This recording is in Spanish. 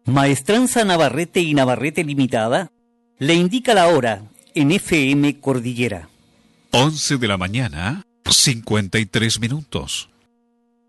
Maestranza Navarrete y Navarrete Limitada le indica la hora en FM Cordillera. 11 de la mañana, 53 minutos.